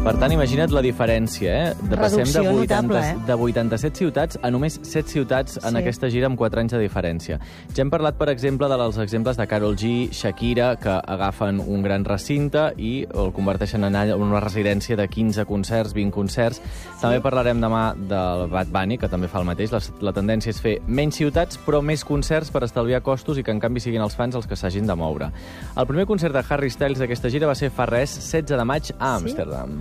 Per tant, imagina't la diferència, eh? Passem de 87 ciutats a només 7 ciutats en aquesta gira amb 4 anys de diferència. Ja hem parlat, per exemple, dels exemples de Karol G, Shakira, que agafen un gran recinte i el converteixen en una residència de 15 concerts, 20 concerts. També parlarem demà del Bad Bunny, que també fa el mateix. La tendència és fer menys ciutats, però més concerts per estalviar costos i que, en canvi, siguin els fans els que s'hagin de moure. El primer concert de Harry Styles d'aquesta gira va ser fa res, 16 de maig, a Amsterdam.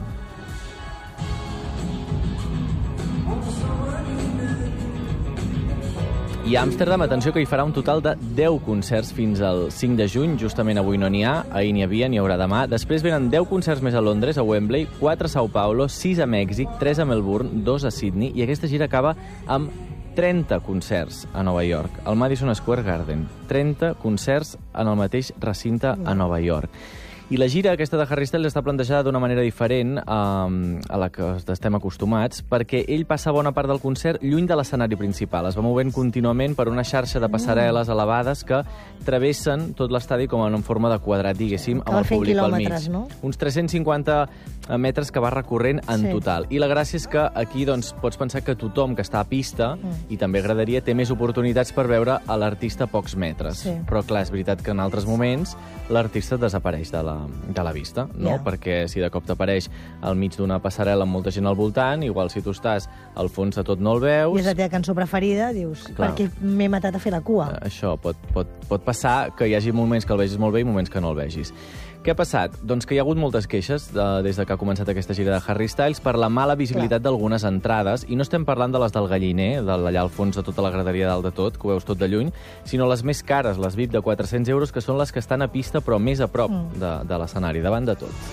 I a Amsterdam, atenció, que hi farà un total de 10 concerts fins al 5 de juny. Justament avui no n'hi ha, ahir n'hi havia, n'hi haurà demà. Després venen 10 concerts més a Londres, a Wembley, 4 a São Paulo, 6 a Mèxic, 3 a Melbourne, 2 a Sydney, i aquesta gira acaba amb 30 concerts a Nova York, al Madison Square Garden. 30 concerts en el mateix recinte a Nova York. I la gira aquesta de Harry Styles està plantejada d'una manera diferent a la que estem acostumats, perquè ell passa bona part del concert lluny de l'escenari principal. Es va movent contínuament per una xarxa de passarel·les elevades que travessen tot l'estadi com en forma de quadrat, diguéssim, amb el públic al mig. No? Uns 350 metres que va recorrent en total. I la gràcia és que aquí doncs, pots pensar que tothom que està a pista, i també agradaria, té més oportunitats per veure a l'artista a pocs metres. Però clar, és veritat que en altres moments l'artista desapareix de la vista, no? Perquè si de cop t'apareix al mig d'una passarel·la amb molta gent al voltant, igual si tu estàs al fons de tot no el veus... I és la teva cançó preferida, dius, perquè m'he matat a fer la cua. Això, pot passar que hi hagi moments que el vegis molt bé i moments que no el vegis. Què ha passat? Doncs que hi ha hagut moltes queixes des de que ha començat aquesta gira de Harry Styles per la mala visibilitat d'algunes entrades, i no estem parlant de les del Galliner, d'allà al fons de tota la graderia dalt de tot, que ho veus tot de lluny, sinó les més cares, les VIP de 400 euros, que són les que estan a pista però més a prop de l'escenari, davant de tot.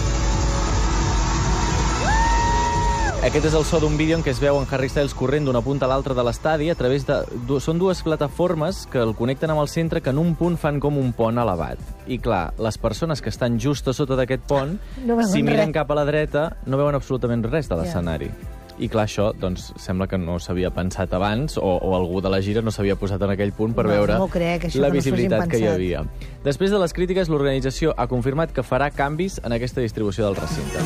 Aquest és el so d'un vídeo en què es veu en Harry Styles corrent d'una punta a l'altra de l'estadi a través de... Són dues plataformes que el connecten amb el centre, que en un punt fan com un pont elevat. I clar, les persones que estan just a sota d'aquest pont, si miren cap a la dreta, no veuen absolutament res de l'escenari. I clar, això doncs, sembla que no s'havia pensat abans, o algú de la gira no s'havia posat en aquell punt per veure la visibilitat que hi havia. Després de les crítiques, l'organització ha confirmat que farà canvis en aquesta distribució del recinte.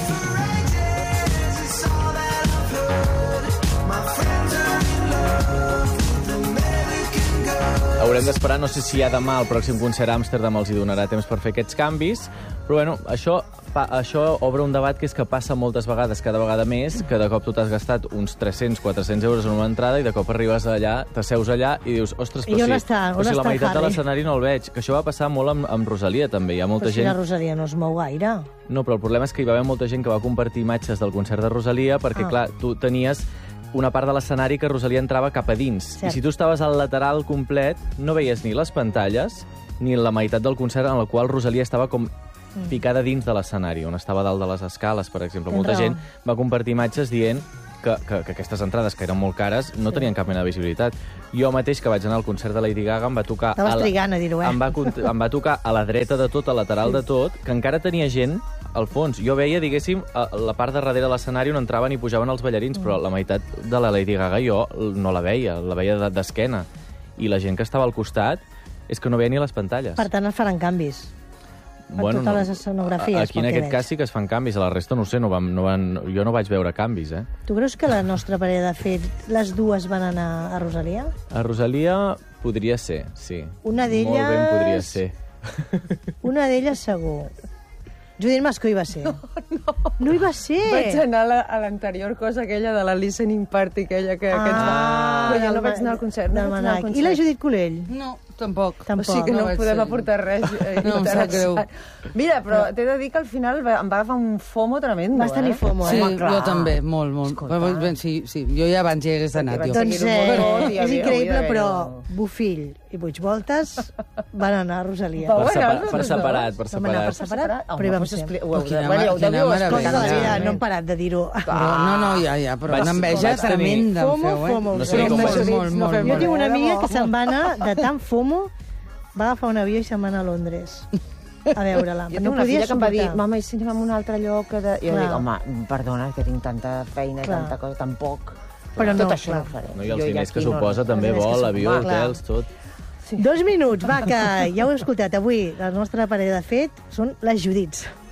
Haurem d'esperar, no sé si ja demà el pròxim concert a Amsterdam els hi donarà temps per fer aquests canvis, però bueno, això obre un debat que és que passa moltes vegades, cada vegada més, que de cop tu t'has gastat uns 300-400 euros en una entrada i de cop arribes allà, t'asseus allà i dius, ostres, però si la meitat de l'escenari no el veig. Que això va passar molt amb Rosalia, també. Hi ha molta gent... Però si la Rosalia no es mou gaire. No, però el problema és que hi va haver molta gent que va compartir imatges del concert de Rosalia perquè, clar, tu tenies una part de l'escenari que Rosalia entrava cap a dins. I si tu estaves al lateral complet, no veies ni les pantalles ni la meitat del concert en el qual Rosalia estava com ficada dins de l'escenari, on estava dalt de les escales, per exemple. Molta gent va compartir imatges dient que aquestes entrades, que eren molt cares, no tenien cap mena de visibilitat. Jo mateix, que vaig anar al concert de Lady Gaga, em va tocar... Estaves trigant a dir-ho, em va tocar a la dreta de tot, al lateral de tot, que encara tenia gent al fons. Jo veia, diguéssim, la part de darrere de l'escenari on entraven i pujaven els ballarins, però la meitat de la Lady Gaga jo no la veia d'esquena. I la gent que estava al costat és que no veia ni les pantalles. Per tant, es faran canvis. Bueno, totes les escenografies. Aquí en aquest cas sí que es fan canvis, a la resta no ho sé, jo no vaig veure canvis, eh? Tu creus que la nostra parella de fet, les dues van anar a Rosalia? A Rosalia podria ser, sí. Una d'elles... Molt ben podria ser. Una d'elles segur. Judit Mascó hi va ser. No hi va ser. Vaig anar a l'anterior cosa aquella de la listening party, aquella que ens va... Però jo no vaig anar al concert. I la Judit Colell? No, tampoc. O sigui que no podem aportar res. No, em sap greu. Mira, però t'he de dir que al final em va agafar un FOMO tremendo. Vas tenir FOMO, eh? Sí, jo també, molt. Sí, jo ja abans hi hagués anat. Doncs és increïble, però Bofill i Puigvoltes van anar a Rosalia. Per separat. Però hi vam ser. Quina meravella. No hem parat de dir-ho. No, ja, però una enveja tremenda em feu, eh? Jo tinc una amiga que se'n va anar de tan FOMO, va agafar un avió i se'n va anar a Londres a veure-la. Jo tinc una filla que em va dir, mama, i si anem a un altre lloc? Jo dic, home, perdona, que tinc tanta feina i tanta cosa, tan poc. Però tot això no ho faré. No, i els diners que suposa també vol, avió, hotels, tot. 2 minuts, va, que ja ho he escoltat avui. La nostra parella de fet són les Judits.